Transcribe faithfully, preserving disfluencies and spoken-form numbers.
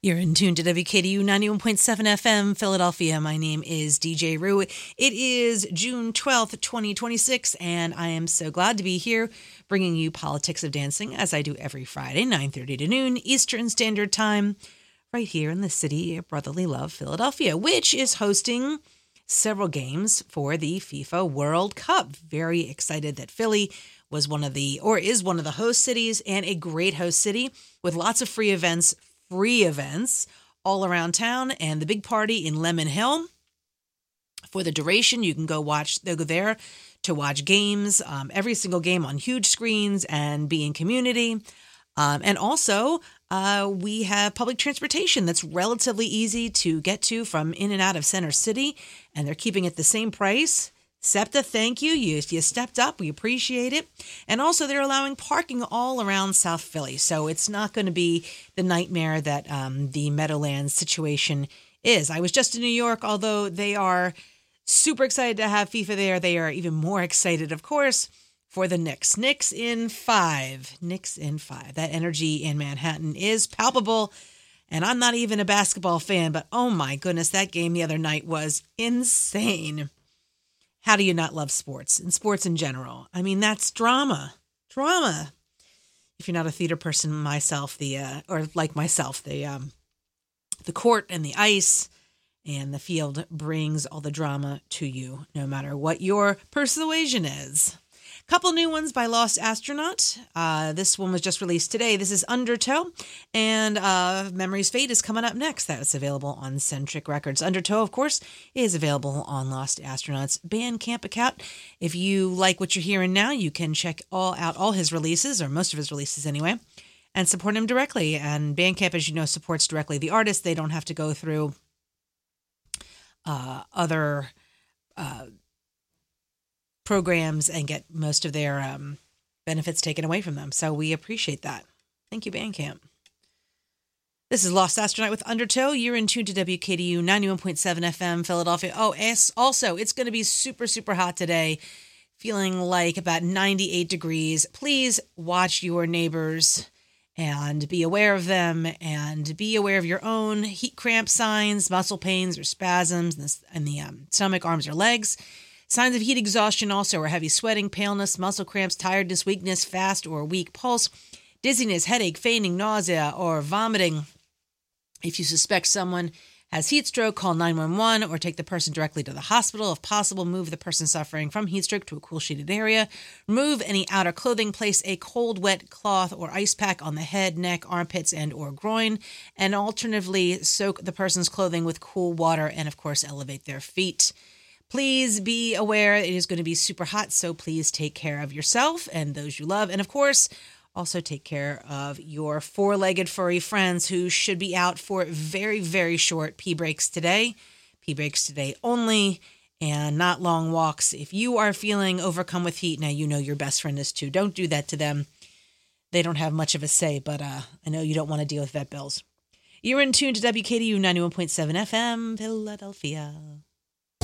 You're in tune to W K D U ninety-one point seven F M, Philadelphia. My name is D J Rue. It is June twelfth, twenty twenty-six, and I am so glad to be here bringing you Politics of Dancing, as I do every Friday, nine thirty to noon, Eastern Standard Time, right here in the city of brotherly love, Philadelphia, which is hosting several games for the FIFA World Cup. Very excited that Philly was one of the, or is one of the host cities, and a great host city with lots of free events, free events all around town, and the big party in Lemon Hill. For the duration, you can go watch, they'll go there to watch games, um, every single game on huge screens and be in community. Um, and also, uh, we have public transportation that's relatively easy to get to from in and out of Center City, and they're keeping it the same price. SEPTA, thank you. You, you stepped up. We appreciate it. And also, they're allowing parking all around South Philly. So it's not going to be the nightmare that um, the Meadowlands situation is. I was just in New York, although they are super excited to have FIFA there. They are even more excited, of course, for the Knicks. Knicks in five. Knicks in five. That energy in Manhattan is palpable. And I'm not even a basketball fan, but oh my goodness, that game the other night was insane. How do you not love sports and sports in general? I mean, that's drama, drama. If you're not a theater person, myself, the uh, or like myself, the um, the court and the ice and the field brings all the drama to you, no matter what your persuasion is. Couple new ones by Lost Astronaut. Uh, this one was just released today. This is Undertow, and uh, Memory's Fate is coming up next. That's available on Centric Records. Undertow, of course, is available on Lost Astronaut's Bandcamp account. If you like what you're hearing now, you can check all out all his releases, or most of his releases anyway, and support him directly. And Bandcamp, as you know, supports directly the artist. They don't have to go through uh, other Uh, programs and get most of their um, benefits taken away from them. So we appreciate that. Thank you, Bandcamp. This is Lost Astronaut with Undertow. You're in tune to W K D U ninety-one point seven F M, Philadelphia. Oh, yes, also, it's going to be super, super hot today, feeling like about ninety-eight degrees. Please watch your neighbors and be aware of them, and be aware of your own heat cramp signs, muscle pains or spasms in the, in the um, stomach, arms, or legs. Signs of heat exhaustion also are heavy sweating, paleness, muscle cramps, tiredness, weakness, fast or weak pulse, dizziness, headache, fainting, nausea, or vomiting. If you suspect someone has heat stroke, call nine one one or take the person directly to the hospital. If possible, move the person suffering from heat stroke to a cool shaded area. Remove any outer clothing. Place a cold, wet cloth or ice pack on the head, neck, armpits, and or groin. And alternatively, soak the person's clothing with cool water and, of course, elevate their feet. Please be aware it is going to be super hot, so please take care of yourself and those you love. And, of course, also take care of your four-legged furry friends who should be out for very, very short pee breaks today. Pee breaks today only, and not long walks. If you are feeling overcome with heat, now you know your best friend is too. Don't do that to them. They don't have much of a say, but uh, I know you don't want to deal with vet bills. You're in tune to W K D U ninety-one point seven F M, Philadelphia.